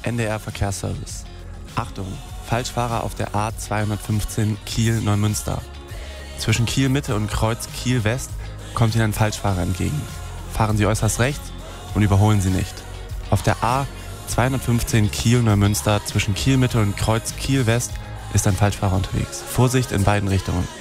NDR Verkehrsservice. Achtung, Falschfahrer auf der A215 Kiel-Neumünster. Zwischen Kiel-Mitte und Kreuz Kiel-West kommt Ihnen ein Falschfahrer entgegen. Fahren Sie äußerst rechts und überholen Sie nicht. Auf der A215 Kiel-Neumünster zwischen Kiel-Mitte und Kreuz Kiel-West ist ein Falschfahrer unterwegs. Vorsicht in beiden Richtungen.